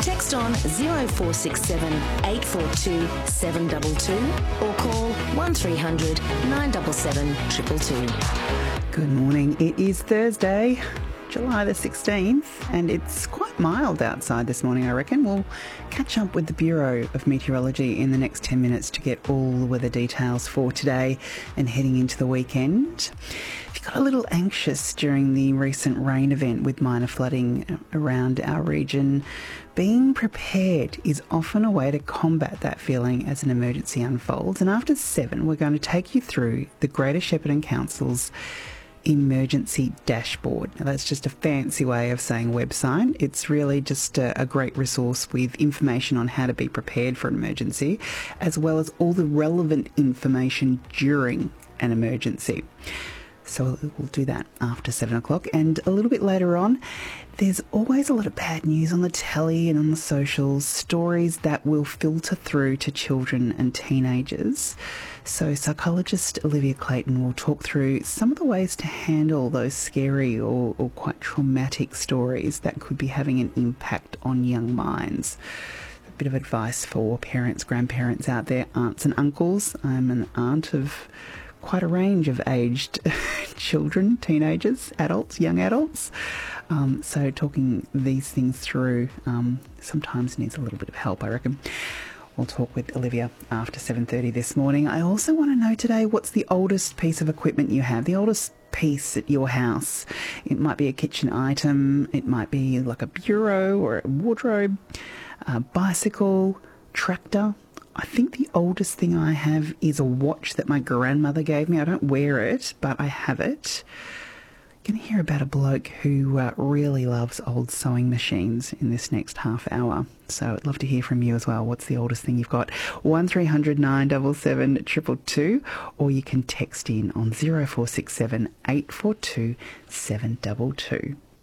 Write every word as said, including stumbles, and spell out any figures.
Text on zero four six seven eight four two seven two two or call one three hundred nine seven seven two two two. Good morning. It is Thursday, July the sixteenth, and it's quite mild outside this morning, I reckon. We'll catch up with the Bureau of Meteorology in the next ten minutes to get all the weather details for today and heading into the weekend. If you got a little anxious during the recent rain event with minor flooding around our region, being prepared is often a way to combat that feeling as an emergency unfolds. And after seven, we're going to take you through the Greater Shepparton Council's emergency dashboard. Now, that's just a fancy way of saying website. It's really just a, a great resource with information on how to be prepared for an emergency, as well as all the relevant information during an emergency. So we'll do that after seven o'clock. And a little bit later on, there's always a lot of bad news on the telly and on the socials, stories that will filter through to children and teenagers. So psychologist Olivia Clayton will talk through some of the ways to handle those scary or, or quite traumatic stories that could be having an impact on young minds. A bit of advice for parents, grandparents out there, aunts and uncles. I'm an aunt of quite a range of aged children, teenagers, adults, young adults. Um, so talking these things through um, sometimes needs a little bit of help, I reckon. We'll talk with Olivia after seven thirty this morning. I also want to know today, what's the oldest piece of equipment you have, the oldest piece at your house? It might be a kitchen item, it might be like a bureau or a wardrobe, a bicycle, tractor. I think the oldest thing I have is a watch that my grandmother gave me. I don't wear it, but I have it. Going to hear about a bloke who uh, really loves old sewing machines in this next half hour. So I'd love to hear from you as well. What's the oldest thing you've got? one three hundred nine seven seven two two two, or you can text in on zero four six seven eight four two seven two two.